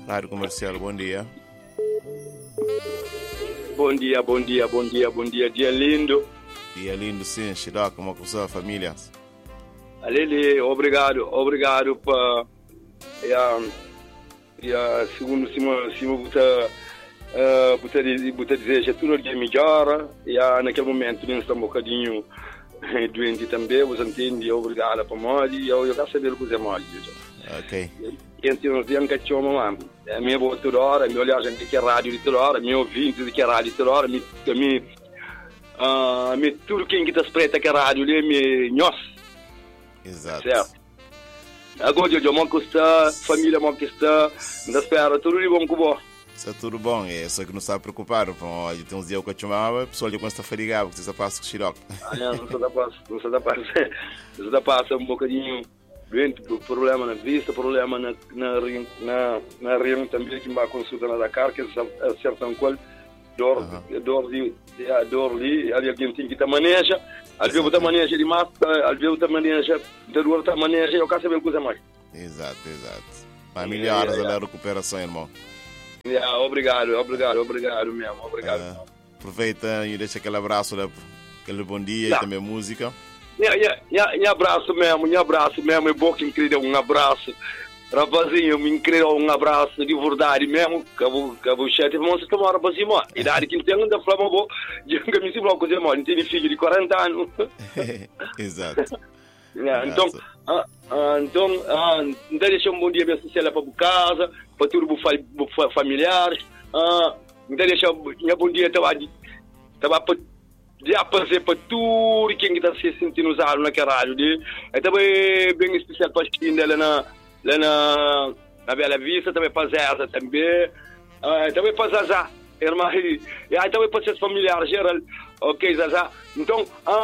Rádio Comercial, bom dia. Bom dia, bom dia, bom dia, bom dia, dia lindo. Dia lindo, sim, Shirok, como com sua família? Alele, obrigado por segundo se buta deseja tudo que é melhor. E naquele momento nós estamos um bocadinho doente também, você entende? Obrigado por nós e eu quero saber o que é mais. Ok. Então, nós temos que chamar a minha boa toda hora, a minha olhagem de que é rádio de toda hora, a minha ouvinte de que é rádio de toda hora, tudo quem que está espreita que é rádio ali, nós. Exato. Certo. Agora, eu não custa, família não custa, ainda espera, tudo de bom com bom. Está tudo bom, é só que não está preocupado. Tem uns dias que eu chamava, o pessoal já começa a farigar, porque você passa com o Shirok. Não se dá passa um bocadinho. Problema na vista, problema na rim também, que vai consulta na Dakar, que acerta um qual, dor ali, alguém tem que te maneja, às vezes te maneja de máscara, às vezes te maneja, de dor te maneja, eu quero saber coisa mais. Exato. Para melhorar a recuperação, irmão. Obrigado mesmo, obrigado. Aproveita e deixa aquele abraço, aquele bom dia e também música. Abraço mesmo, é bom que me queria um abraço. Rapazinho, me queria um abraço de verdade mesmo, que eu chat, vamos tomar rapazinho, mano. Idade que tem ainda flama boa, eu me sinto uma coisa, mano, tem filho de 40 anos. Exato. Então, deixa um bom dia bem social para casa, para tudo os familiares. Deixa um bom dia estava já passei para tudo quem está se sentindo usado naquela rádio. É também bem especial para a China, lá na Bela Vista, também para Zé também. Também para Zazá, irmã. E aí também para ser familiar, geral. Ok, Zazá. Então,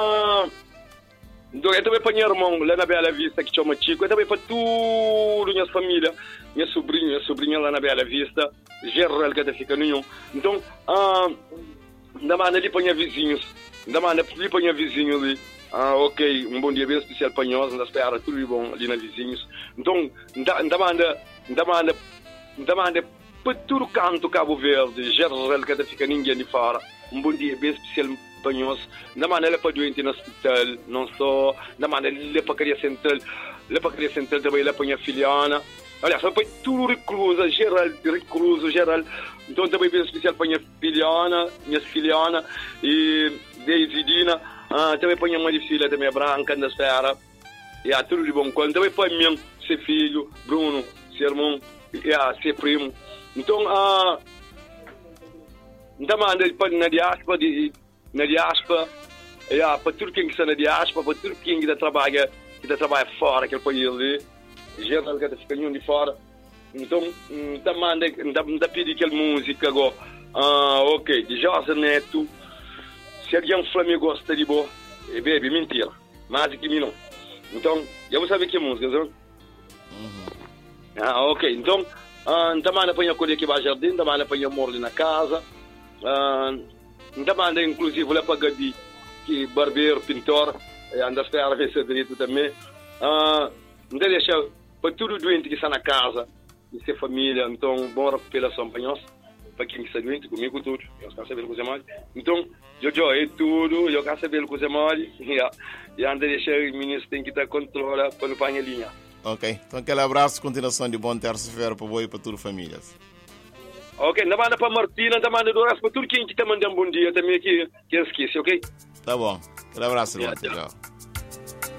eu também para meu irmão, lá na Bela Vista, que chama Chico. Eu também para tudo minha família, minha sobrinha lá na Bela Vista, geral que está ficando nenhum. Então, ainda mais ali para minha vizinhos. Ainda mais ali para minha vizinho ali. Ok, um bom dia bem especial para nós, ainda espera tudo de bom ali na vizinhos. Então, ainda manda para todo canto Cabo Verde, geral que fica ninguém de fora. Um bom dia bem especial para nós. Ainda manda para doente no hospital, não só. Ainda manda lá para a Caria Central também lá para minha filhana. Olha, só para tudo recluso, geral. Então também bem especial para minha filhana e Deisidina, também para minha mãe de filha, também branca, da espera. E tudo de bom. Quando também para mim, ser filho, Bruno, ser irmão, ser primo. Então, manda na diáspora, para tudo quem está na diáspora, para tudo quem que trabalha fora, aquele país ali. Geral que fica de fora. Então, manda pedir aquela música agora. Ok, de Jorge Neto. Se alguém Flamengo gosta de boa, bebe, mentira. Mais que mim não. Então, eu vou saber que música, não? Ok, então, manda para a colher que vai ao jardim, manda para a morte na casa. Manda inclusive lá para Gadi, que barbeiro, pintor, anda a esperar ver direito também. Deixa para tudo doente que está na casa, e ser família, então, boa recuperação para nós, para quem está doente, comigo tudo, eu quero saber coisa mais. Então, eu é tudo, eu quero saber coisa mais, e anda deixar o ministro tem que estar controla para não panha linha. Ok, então aquele abraço, continuação de bom terça-feira para você e para todas as famílias. Ok, ainda manda para Martina, ainda manda para tudo quem está mandando um bom dia também, que esquece, ok? Tá bom, aquele abraço, irmão. Tchau.